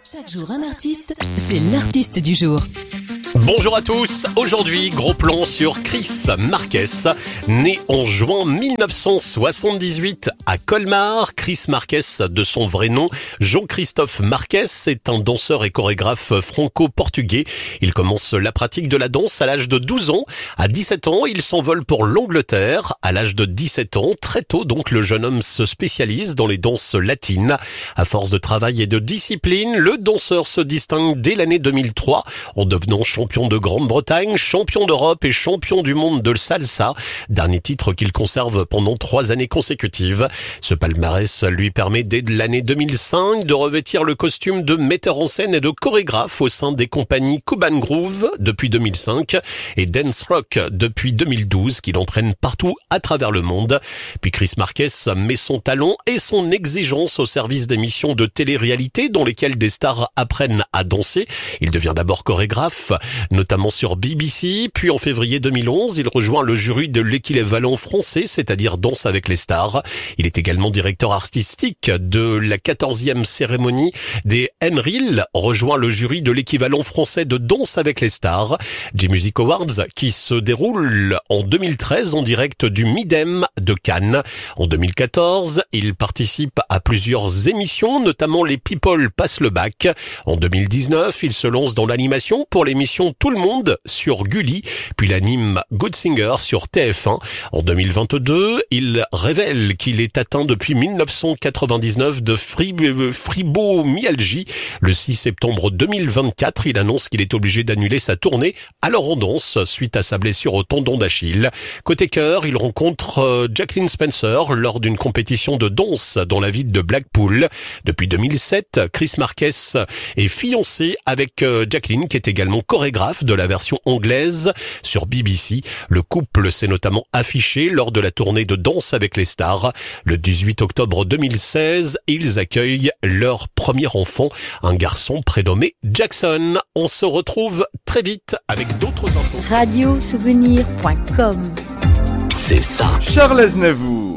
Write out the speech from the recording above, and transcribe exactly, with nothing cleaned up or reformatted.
Chaque jour un artiste, c'est l'artiste du jour. Bonjour à tous, aujourd'hui gros plan sur Chris Marques, né en juin mille neuf cent soixante-dix-huit à Colmar. Chris Marques, de son vrai nom, Jean-Christophe Marques, est un danseur et chorégraphe franco-portugais. Il commence la pratique de la danse à l'âge de douze ans. À dix-sept ans, il s'envole pour l'Angleterre. À l'âge de dix-sept ans, très tôt donc, le jeune homme se spécialise dans les danses latines. À force de travail et de discipline, le danseur se distingue dès l'année deux mille trois en devenant champion de Grande-Bretagne, champion d'Europe et champion du monde de salsa, dernier titre qu'il conserve pendant trois années consécutives. Ce palmarès lui permet dès l'année deux mille cinq de revêtir le costume de metteur en scène et de chorégraphe au sein des compagnies Cuban Groove depuis deux mille cinq et Dance Rock depuis deux mille douze qu'il entraîne partout à travers le monde. Puis Chris Marques met son talent et son exigence au service d'émissions de télé-réalité dans lesquelles des stars apprennent à danser. Il devient d'abord chorégraphe, notamment sur B B C, puis en février deux mille onze, il rejoint le jury de l'équivalent français, c'est-à-dire Danse avec les stars. Il est également directeur artistique de la quatorzième cérémonie des Henril, rejoint le jury de l'équivalent français de Danse avec les stars, J-Music Awards, qui se déroule en deux mille treize en direct du Midem de Cannes. En deux mille quatorze, il participe à plusieurs émissions, notamment les People passent le bac. En deux mille dix-neuf, il se lance dans l'animation pour l'émission Tout le monde sur Gulli, puis l'anime Good Singer sur T F un. En deux mille vingt-deux, il révèle qu'il est atteint depuis mille neuf cent quatre-vingt-dix-neuf de fibromyalgie. Le six septembre deux mille vingt-quatre, il annonce qu'il est obligé d'annuler sa tournée Alors on danse suite à sa blessure au tendon d'Achille. Côté cœur, il rencontre Jacqueline Spencer lors d'une compétition de danse dans la ville de Blackpool. Depuis deux mille sept, Chris Marques est fiancé avec Jacqueline, qui est également chorégraphe de la version anglaise sur B B C. Le couple s'est notamment affiché lors de la tournée de Danse avec les stars. Le dix-huit octobre deux mille seize, ils accueillent leur premier enfant, un garçon prénommé Jackson. On se retrouve très vite avec d'autres infos. radio souvenir point com. C'est ça. Charles Aznavour.